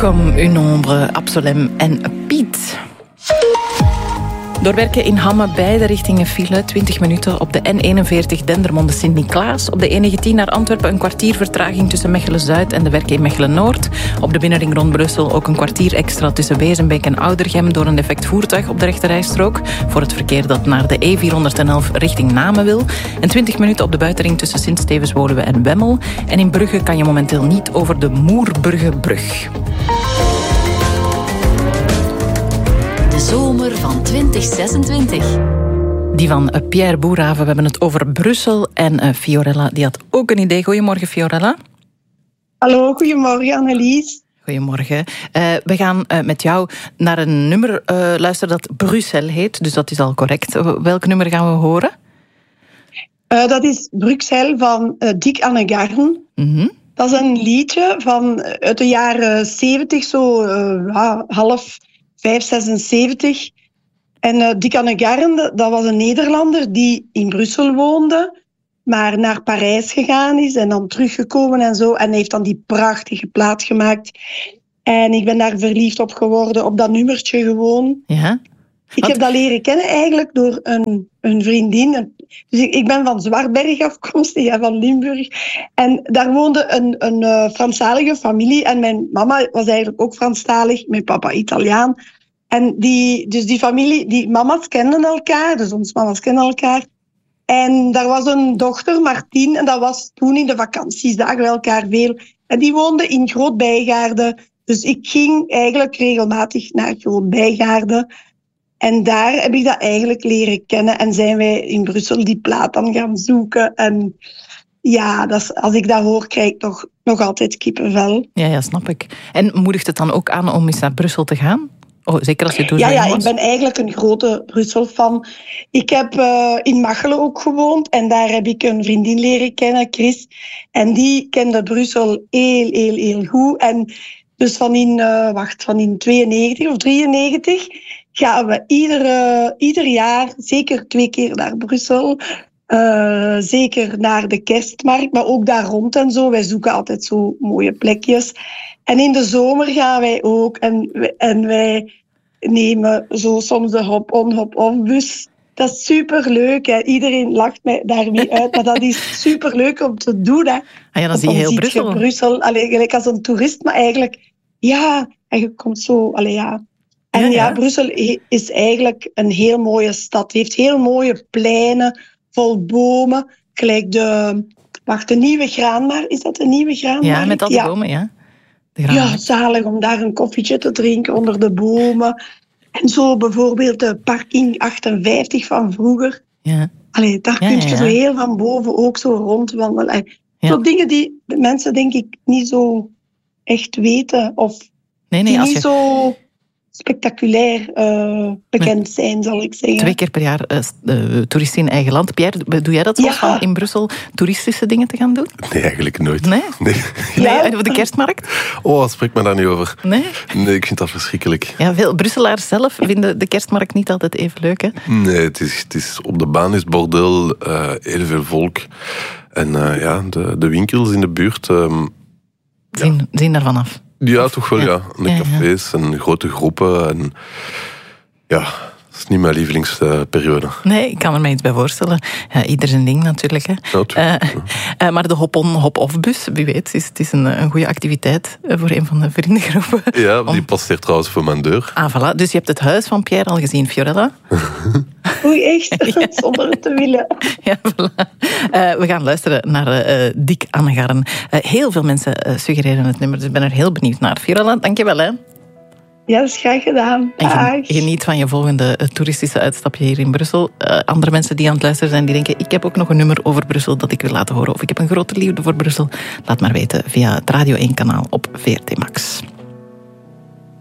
Comme une ombre, Absolem en Piet. Doorwerken in Hamme, beide richtingen file. 20 minuten op de N41 Dendermonde Sint-Niklaas. Op de E19 naar Antwerpen een kwartier vertraging tussen Mechelen-Zuid en de Werke in Mechelen-Noord. Op de binnenring rond Brussel ook een kwartier extra tussen Wezenbeek en Oudergem door een defect voertuig op de rechterrijstrook. Voor het verkeer dat naar de E411 richting Namen wil. En 20 minuten op de buitenring tussen Sint-Stevens-Woluwe en Wemmel. En in Brugge kan je momenteel niet over de Moerbruggebrug. Zomer van 2026. Die van Pierre Boerhaave. We hebben het over Brussel. En Fiorella, die had ook een idee. Goedemorgen, Fiorella. Hallo, goedemorgen, Annelies. Goedemorgen. We gaan met jou naar een nummer luisteren dat Bruxelles heet. Dus dat is al correct. Welk nummer gaan we horen? Dat is Bruxelles van Dick Annegarn. Mm-hmm. Dat is een liedje uit de jaren 70, zo half 576. En Dick Annegarn, dat was een Nederlander die in Brussel woonde, maar naar Parijs gegaan is en dan teruggekomen en zo. En hij heeft dan die prachtige plaat gemaakt. En ik ben daar verliefd op geworden, op dat nummertje gewoon. Ja? Ik heb dat leren kennen eigenlijk door een vriendin. Dus ik ben van Zwartberg afkomstig, ja, van Limburg. En daar woonde een Franstalige familie. En mijn mama was eigenlijk ook Franstalig, mijn papa Italiaan. En die familie, die mama's kenden elkaar, dus onze mama's kenden elkaar. En daar was een dochter, Martien, en dat was toen in de vakanties, zagen we elkaar veel. En die woonde in Groot-Bijgaarden. Dus ik ging eigenlijk regelmatig naar Groot-Bijgaarden. En daar heb ik dat eigenlijk leren kennen. En zijn wij in Brussel die plaat dan gaan zoeken. En ja, als ik dat hoor, krijg ik toch nog altijd kippenvel. Ja, snap ik. En moedigt het dan ook aan om eens naar Brussel te gaan? Oh, zeker als je toen Ja, ik ben eigenlijk een grote Brussel-fan. Ik heb in Machelen ook gewoond. En daar heb ik een vriendin leren kennen, Chris. En die kende Brussel heel goed. En dus van in 92 of 93... gaan we ieder jaar zeker 2 keer naar Brussel. Zeker naar de kerstmarkt, maar ook daar rond en zo. Wij zoeken altijd zo mooie plekjes. En in de zomer gaan wij ook. En wij nemen zo soms de hop-on, hop-off bus. Dat is superleuk. Hè. Iedereen lacht mij daar niet uit, maar dat is superleuk om te doen. Hè. Ah ja, dan zie je heel Brussel. Gelijk als een toerist, maar eigenlijk... Ja, en je komt zo... En ja, Brussel is eigenlijk een heel mooie stad. Het heeft heel mooie pleinen, vol bomen. Gelijk de Nieuwe Graanmaar. Is dat de Nieuwe Graanmaar? Ja, met al die bomen, ja. Ja, zalig om daar een koffietje te drinken onder de bomen. En zo bijvoorbeeld de parking 58 van vroeger. Ja. Daar kun je zo heel van boven ook zo rondwandelen. Ja. Zo dingen die de mensen denk ik niet zo echt weten. Of die niet zo... spectaculair bekend zijn, zal ik zeggen. 2 keer per jaar toeristen in eigen land. Pierre, doe jij dat soms van in Brussel toeristische dingen te gaan doen? Nee, eigenlijk nooit. Nee? Over de kerstmarkt? Oh, spreek me daar niet over. Nee? Nee, ik vind dat verschrikkelijk. Ja, veel Brusselaars zelf vinden de kerstmarkt niet altijd even leuk, hè? Nee, het is op de baan is bordeel, heel veel volk. En de winkels in de buurt... zien daarvan af. Ja, toch wel, ja. En de cafés en grote groepen. En ja, dat is niet mijn lievelingsperiode. Nee, ik kan er mij iets bij voorstellen. Ieder zijn ding natuurlijk. Hè. Maar de hop-on, hop-off bus, wie weet, het is een goede activiteit voor een van de vriendengroepen. Ja, die passeert trouwens voor mijn deur. Ah, voilà. Dus je hebt het huis van Pierre al gezien, Fiorella? Oei, echt? Ja. Zonder het te willen. Ja, voilà. We gaan luisteren naar Dick Annegarn. Heel veel mensen suggereren het nummer, dus ik ben er heel benieuwd naar. Fiorella, dankjewel, hè. Ja, dat is graag gedaan. En geniet van je volgende toeristische uitstapje hier in Brussel. Andere mensen die aan het luisteren zijn, die denken, ik heb ook nog een nummer over Brussel dat ik wil laten horen. Of ik heb een grote liefde voor Brussel. Laat maar weten via het Radio 1 kanaal op VRT Max.